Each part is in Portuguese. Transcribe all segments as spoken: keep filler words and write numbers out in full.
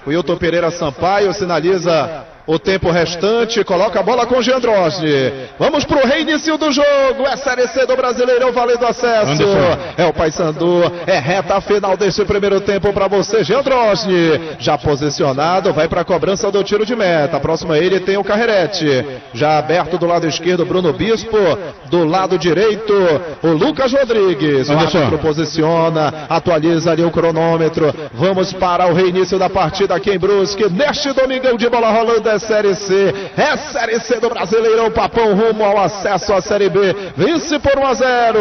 O Hilton Pereira Sampaio sinaliza o tempo restante, coloca a bola com o Giandrosni. Vamos pro reinício do jogo. É Série C do Brasileirão, valendo acesso. Anderson. É o Paysandu, é reta final deste primeiro tempo para você, Giandrosni. Já posicionado, vai para a cobrança do tiro de meta. Próximo a ele tem o Carrerete. Já aberto do lado esquerdo, Bruno Bispo. Do lado direito, o Lucas Rodrigues. O árbitro posiciona, atualiza ali o cronômetro. Vamos para o reinício da partida aqui em Brusque. Neste domingão de bola rolando. É Série C, é Série C do Brasileirão, Papão rumo ao acesso à Série B, vence por um a zero.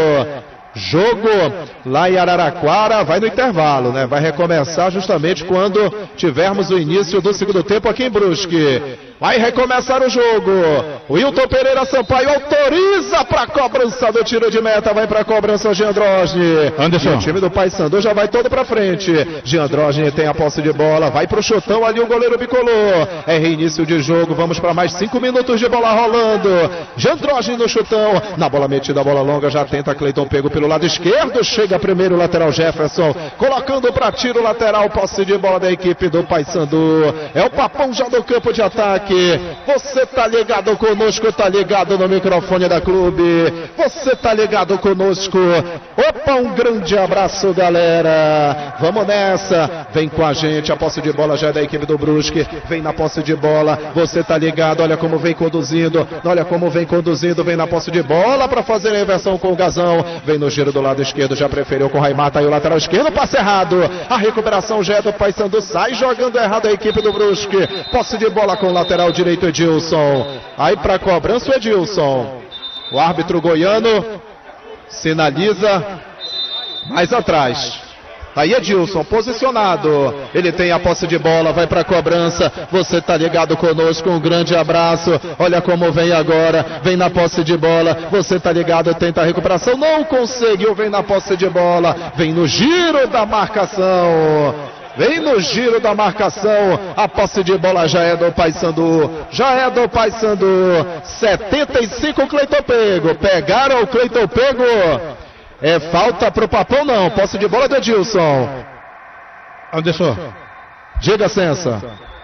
Jogo lá em Araraquara, vai no intervalo, né? Vai recomeçar justamente quando tivermos o início do segundo tempo aqui em Brusque. Vai recomeçar o jogo. O Hilton Pereira Sampaio autoriza para a cobrança do tiro de meta. Vai para a cobrança o Giandrosni. Anderson. E o time do Paysandu já vai todo para frente. Giandrosni tem a posse de bola. Vai para o chutão ali o goleiro bicolor. É reinício de jogo. Vamos para mais cinco minutos de bola rolando. Giandrosni no chutão. Na bola metida, a bola longa. Já tenta Cleiton pego pelo lado esquerdo. Chega primeiro o lateral Jefferson. Colocando para tiro lateral. Posse de bola da equipe do Paysandu. É o Papão já no campo de ataque. Você tá ligado conosco, tá ligado no microfone da Clube, você tá ligado conosco. Opa, um grande abraço, galera. Vamos nessa, vem com a gente. A posse de bola já é da equipe do Brusque. Vem na posse de bola, você tá ligado. Olha como vem conduzindo, olha como vem conduzindo. Vem na posse de bola para fazer a inversão com o Gazão. Vem no giro do lado esquerdo, já preferiu com o Raimar. Tá aí o lateral esquerdo, passe errado. A recuperação já é do Paysandu, sai jogando errado a equipe do Brusque. Posse de bola com o lateral direito Edilson, aí para cobrança o Edilson. O árbitro goiano sinaliza mais atrás. Aí Edilson posicionado, ele tem a posse de bola, vai para cobrança. Você tá ligado conosco, um grande abraço. Olha como vem agora, vem na posse de bola. Você tá ligado, tenta a recuperação, não conseguiu, vem na posse de bola, vem no giro da marcação. Vem no giro da marcação, a posse de bola já é do Paysandu, já é do Paysandu, setenta e cinco Cleiton Pego, pegaram o Cleiton Pego, é falta pro Papão não, posse de bola do Edilson. Anderson, diga Sensa.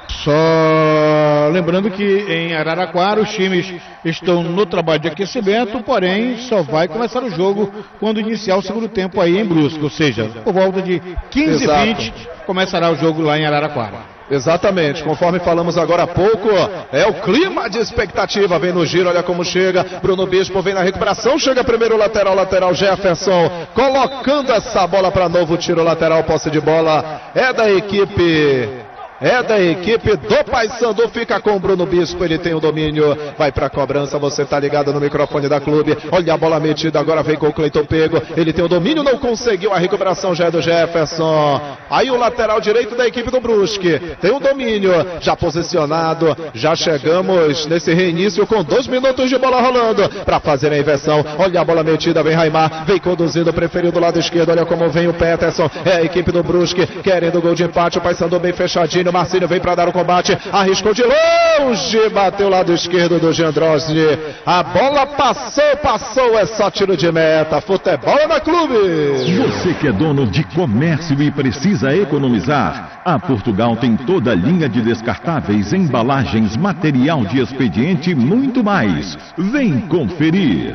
Só lembrando que em Araraquara os times estão no trabalho de aquecimento, porém só vai começar o jogo quando iniciar o segundo tempo aí em Brusque, ou seja, por volta de quinze e vinte começará o jogo lá em Araraquara. Exatamente, conforme falamos agora há pouco, é o clima de expectativa, vem no giro, olha como chega, Bruno Bispo vem na recuperação, chega primeiro o lateral, lateral Jefferson, colocando essa bola para novo tiro lateral, posse de bola é da equipe... É da equipe do Paysandu, fica com o Bruno Bispo, ele tem o domínio, vai pra cobrança, você tá ligado no microfone da Clube, olha a bola metida, agora vem com o Cleiton Pego, ele tem o domínio, não conseguiu, a recuperação já é do Jefferson, aí o lateral direito da equipe do Brusque, tem o domínio, já posicionado, já chegamos nesse reinício com dois minutos de bola rolando, pra fazer a inversão, olha a bola metida, vem Raimar, vem conduzindo, preferiu do lado esquerdo, olha como vem o Peterson, é a equipe do Brusque, querendo o gol de empate, o Paysandu bem fechadinho, Marcílio vem para dar o combate, arriscou de longe, bateu lado esquerdo do Giandrosni, a bola passou, passou, é só tiro de meta, futebol é na Clube. Você que é dono de comércio e precisa economizar, a Portugal tem toda a linha de descartáveis, embalagens, material de expediente e muito mais. Vem conferir.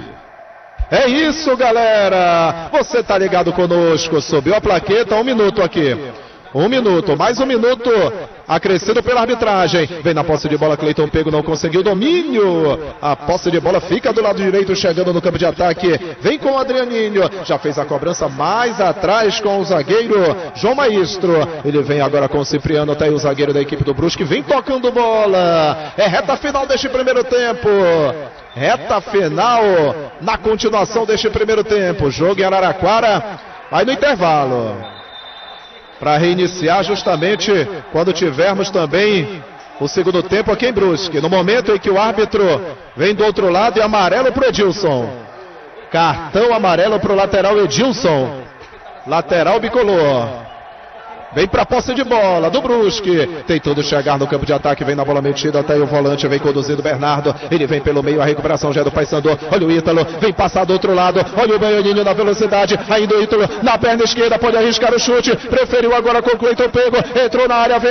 É isso, galera, você tá ligado conosco, subiu a plaqueta, um minuto aqui. Um minuto, mais um minuto, acrescido pela arbitragem. Vem na posse de bola, Cleiton Pego não conseguiu domínio. A posse de bola fica do lado direito, chegando no campo de ataque. Vem com o Adrianinho, já fez a cobrança mais atrás com o zagueiro João Maestro. Ele vem agora com o Cipriano, tá aí o zagueiro da equipe do Brusque, vem tocando bola. É reta final deste primeiro tempo. Reta final na continuação deste primeiro tempo. Jogo em Araraquara, vai no intervalo. Para reiniciar justamente quando tivermos também o segundo tempo aqui em Brusque. No momento em que o árbitro vem do outro lado e amarelo para o Edilson. Cartão amarelo para o lateral Edilson. Lateral bicolor. Vem para a posse de bola do Brusque. Tem tudo chegar no campo de ataque. Vem na bola metida até aí o volante. Vem conduzindo o Bernardo. Ele vem pelo meio. A recuperação já é do Paysandu. Olha o Ítalo. Vem passar do outro lado. Olha o Baianinho na velocidade. Ainda o Ítalo na perna esquerda. Pode arriscar o chute. Preferiu agora com o Cleiton Pego. Entrou na área. Vem